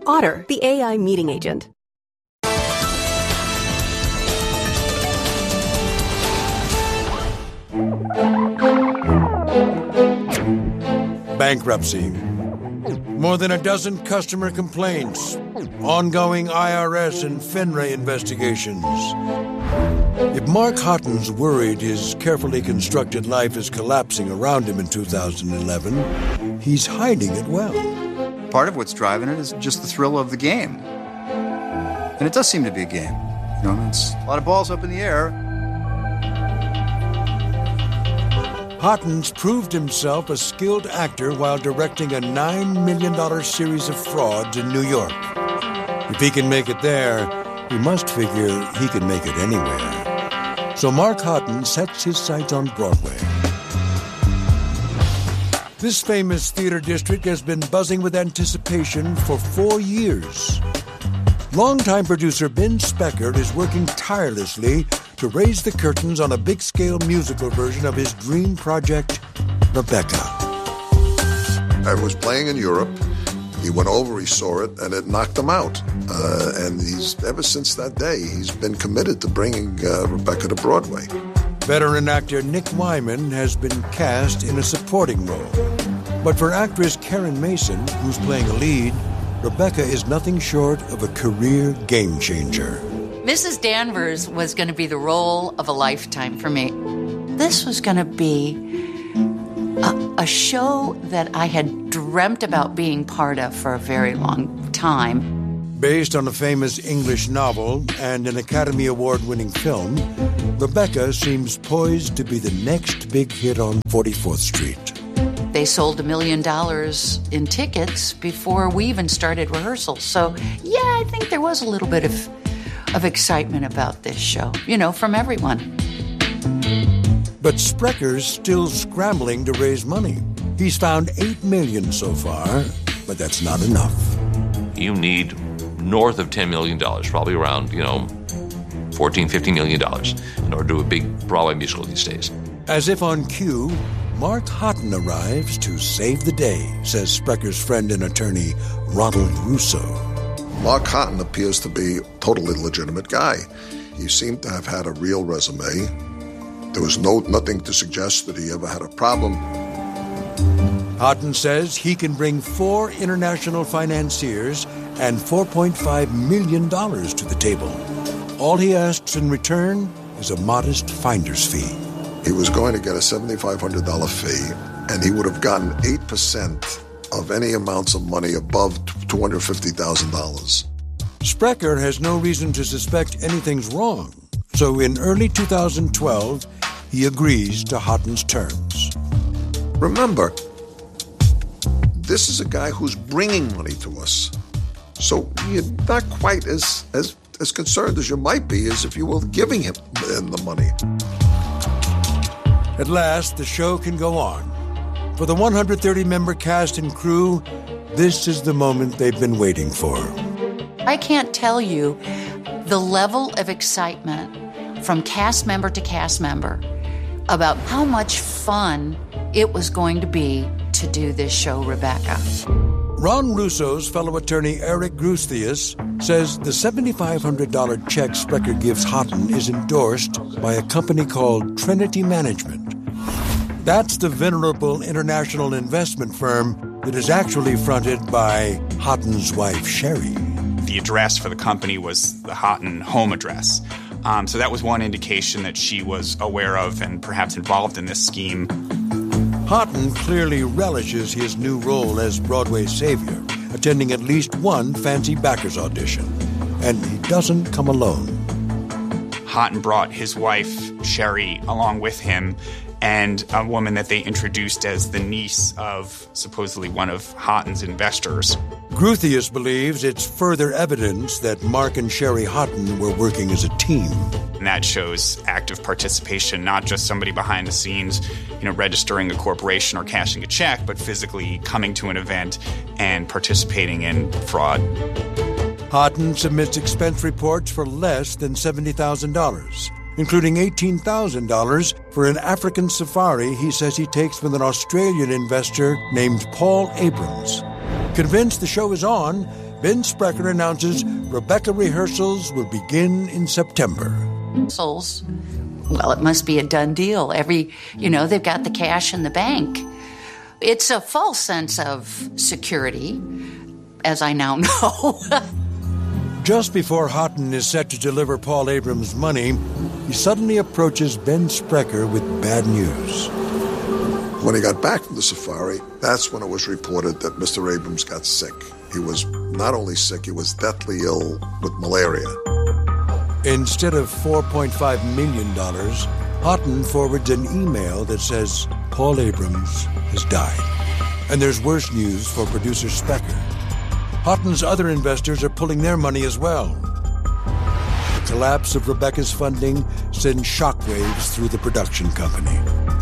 Otter, the AI meeting agent. Bankruptcy. More than a dozen customer complaints. Ongoing IRS and FINRA investigations. If Mark Hotton's worried his carefully constructed life is collapsing around him in 2011, he's hiding it well. Part of what's driving it is just the thrill of the game. And it does seem to be a game. You know, it's a lot of balls up in the air. Hotton's proved himself a skilled actor while directing a $9 million series of frauds in New York. If he can make it there, he must figure he can make it anywhere. So Mark Hotton sets his sights on Broadway. This famous theater district has been buzzing with anticipation for 4 years. Longtime producer Ben Specker is working tirelessly to raise the curtains on a big-scale musical version of his dream project, Rebecca. I was playing in Europe. He went over, he saw it, and it knocked him out. And ever since that day, he's been committed to bringing Rebecca to Broadway. Veteran actor Nick Wyman has been cast in a supporting role. But for actress Karen Mason, who's playing a lead, Rebecca is nothing short of a career game-changer. Mrs. Danvers was going to be the role of a lifetime for me. This was going to be a show that I had dreamt about being part of for a very long time. Based on a famous English novel and an Academy Award-winning film, Rebecca seems poised to be the next big hit on 44th Street. They sold $1 million in tickets before we even started rehearsals. So, yeah, I think there was a little bit of excitement about this show, from everyone. But Sprecker's still scrambling to raise money. He's found $8 million so far, but that's not enough. You need north of $10 million, probably around, $14, $15 million in order to do a big Broadway musical these days. As if on cue, Mark Hotton arrives to save the day, says Sprecker's friend and attorney, Ronald Russo. Mark Hotton appears to be a totally legitimate guy. He seemed to have had a real resume. There was nothing to suggest that he ever had a problem. Hotton says he can bring 4 international financiers and $4.5 million to the table. All he asks in return is a modest finder's fee. He was going to get a $7,500 fee, and he would have gotten 8% of any amounts of money above $250,000. Sprecher has no reason to suspect anything's wrong, so in early 2012, he agrees to Hotton's terms. Remember, this is a guy who's bringing money to us, so you're not quite as concerned as you might be as if you were giving him the money. At last, the show can go on. For the 130-member cast and crew, this is the moment they've been waiting for. I can't tell you the level of excitement from cast member to cast member about how much fun it was going to be to do this show, Rebecca. Ron Russo's fellow attorney Eric Grusthius says the $7,500 check Sprecher gives Hotton is endorsed by a company called Trinity Management. That's the venerable international investment firm that is actually fronted by Hotton's wife, Sherry. The address for the company was the Hotton home address. So that was one indication that she was aware of and perhaps involved in this scheme. Hotton clearly relishes his new role as Broadway's savior, attending at least one fancy backers audition. And he doesn't come alone. Hotton brought his wife, Sherry, along with him, and a woman that they introduced as the niece of supposedly one of Hotton's investors. Gruthius believes it's further evidence that Mark and Sherry Hotton were working as a team. And that shows active participation, not just somebody behind the scenes, registering a corporation or cashing a check, but physically coming to an event and participating in fraud. Hotton submits expense reports for less than $70,000, including $18,000 for an African safari he says he takes with an Australian investor named Paul Abrams. Convinced the show is on, Ben Sprecher announces Rebecca rehearsals will begin in September. Souls. Well, it must be a done deal. They've got the cash in the bank. It's a false sense of security, as I now know. Just before Houghton is set to deliver Paul Abrams' money, he suddenly approaches Ben Sprecher with bad news. When he got back from the safari, that's when it was reported that Mr. Abrams got sick. He was not only sick, he was deathly ill with malaria. Instead of $4.5 million, Houghton forwards an email that says Paul Abrams has died. And there's worse news for producer Sprecher. Houghton's other investors are pulling their money as well. The collapse of Rebecca's funding sends shockwaves through the production company.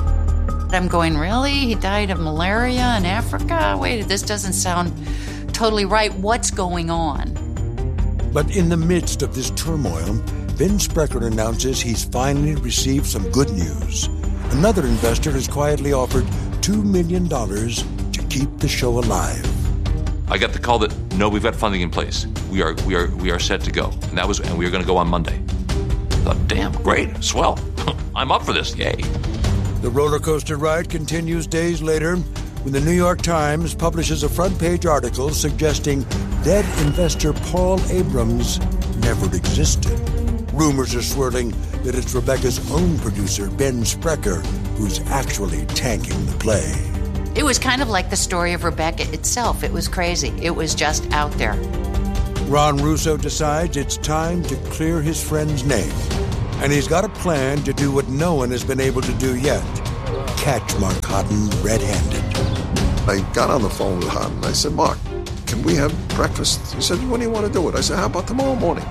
I'm going, really? He died of malaria in Africa? Wait, this doesn't sound totally right. What's going on? But in the midst of this turmoil, Ben Sprecher announces he's finally received some good news. Another investor has quietly offered $2 million to keep the show alive. I got the call that, no, we've got funding in place. We are set to go. And we are going to go on Monday. I thought, damn, great, swell. I'm up for this, yay. The roller coaster ride continues days later when the New York Times publishes a front-page article suggesting dead investor Paul Abrams never existed. Rumors are swirling that it's Rebecca's own producer, Ben Sprecher, who's actually tanking the play. It was kind of like the story of Rebecca itself. It was crazy. It was just out there. Ron Russo decides it's time to clear his friend's name. And he's got a plan to do what no one has been able to do yet. Catch Mark Houghton red-handed. I got on the phone with Houghton. I said, Mark, can we have breakfast? He said, when do you want to do it? I said, how about tomorrow morning?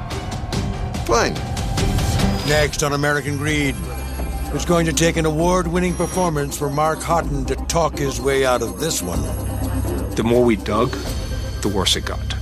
Fine. Next on American Greed, it's going to take an award-winning performance for Mark Houghton to talk his way out of this one. The more we dug, the worse it got.